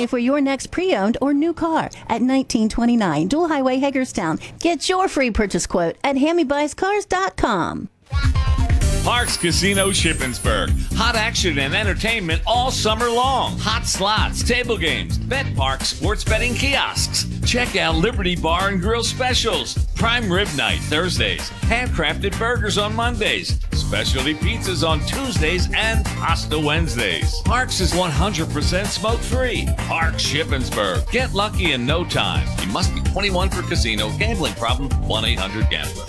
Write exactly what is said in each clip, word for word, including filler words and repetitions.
today for your next pre-owned or new car at nineteen twenty-nine Dual Highway, Hagerstown. Get your free purchase quote at hammy buys cars dot com. Parks Casino Shippensburg. Hot action and entertainment all summer long. Hot slots, table games, bet parks, sports betting kiosks. Check out Liberty Bar and Grill specials. Prime rib night Thursdays. Handcrafted burgers on Mondays. Specialty pizzas on Tuesdays and pasta Wednesdays. Parks is one hundred percent smoke-free. Parks Shippensburg. Get lucky in no time. You must be twenty-one for casino. Gambling problem? one eight hundred gambler.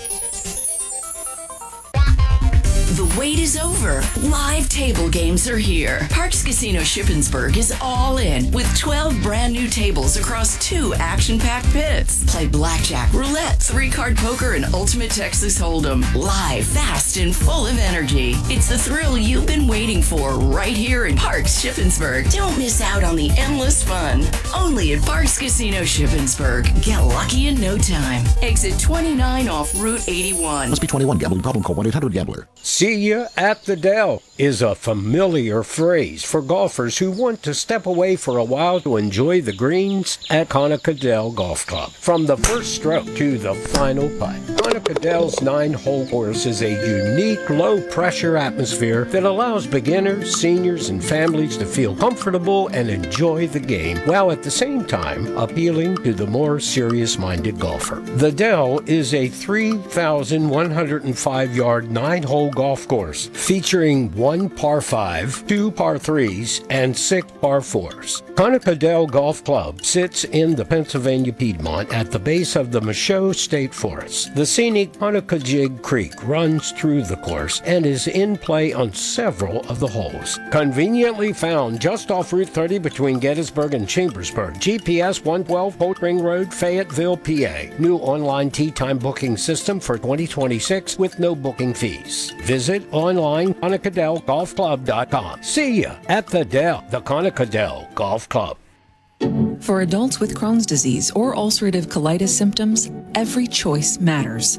The wait is over. Live table games are here. Parks Casino Shippensburg is all in with twelve brand new tables across two action-packed pits. Play blackjack, roulette, three-card poker, and ultimate Texas Hold'em. Live, fast, and full of energy. It's the thrill you've been waiting for right here in Parks Shippensburg. Don't miss out on the endless fun. Only at Parks Casino Shippensburg. Get lucky in no time. Exit twenty-nine off Route eighty-one. Must be twenty-one. Gambling problem. Call one eight hundred gambler. See ya at the Dell is a familiar phrase for golfers who want to step away for a while to enjoy the greens at Conica Dell Golf Club. From the first stroke to the final putt, Conica Dell's nine-hole course is a unique low-pressure atmosphere that allows beginners, seniors, and families to feel comfortable and enjoy the game, while at the same time appealing to the more serious-minded golfer. The Dell is a three thousand one hundred five yard nine-hole golf course featuring one par five, two par threes, and six par fours. Conica Dell Golf Club sits in the Pennsylvania Piedmont at the base of the Michaud State Forest. The scenic Conococheague Creek runs through the course and is in play on several of the holes. Conveniently found just off Route thirty between Gettysburg and Chambersburg. G P S one twelve Holt Ring Road, Fayetteville, P A. New online tee time booking system for twenty twenty-six with no booking fees. Visit online Conica Dell Golf Club dot com. See ya at the Dell, the Conica Dell Golf Club. For adults with Crohn's disease or ulcerative colitis symptoms, every choice matters.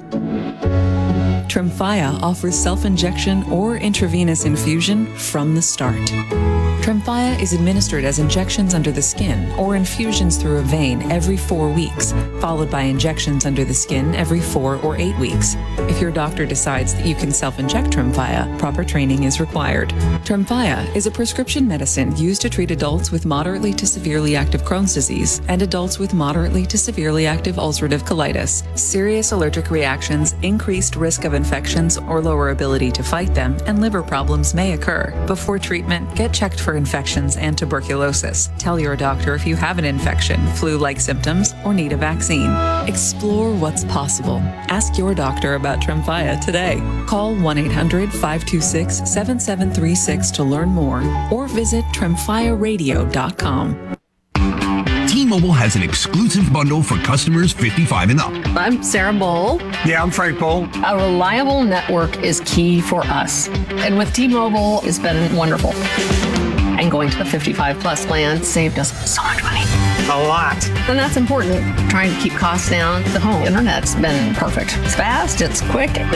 Tremfya offers self-injection or intravenous infusion from the start. Tremfya is administered as injections under the skin or infusions through a vein every four weeks, followed by injections under the skin every four or eight weeks. If your doctor decides that you can self-inject Tremfya, proper training is required. Tremfya is a prescription medicine used to treat adults with moderately to severely active Crohn's disease and adults with moderately to severely active ulcerative colitis. Serious allergic reactions, increased risk of infections or lower ability to fight them, and liver problems may occur. Before treatment, get checked for infections and tuberculosis. Tell your doctor if you have an infection, flu-like symptoms, or need a vaccine. Explore what's possible. Ask your doctor about Tremfya today. Call one eight hundred five two six seven seven three six to learn more or visit tremfya radio dot com. T-Mobile has an exclusive bundle for customers fifty-five and up. I'm Sarah Bowl. Yeah, I'm Frank Bowl. A reliable network is key for us. And with T-Mobile, it's been wonderful. And going to the fifty-five plus plan saved us so much money. A lot. And that's important. Trying to keep costs down. The home internet's been perfect. It's fast, it's quick.